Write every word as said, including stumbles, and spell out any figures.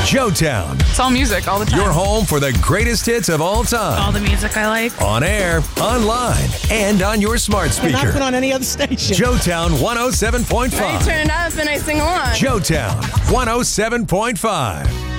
Joetown. It's all music all the time. Your home for the greatest hits of all time. All the music I like. On air, online, and on your smart speaker. Cannot put on any other station. Joetown one oh seven point five. I turn it up and I sing along. Joetown one oh seven point five.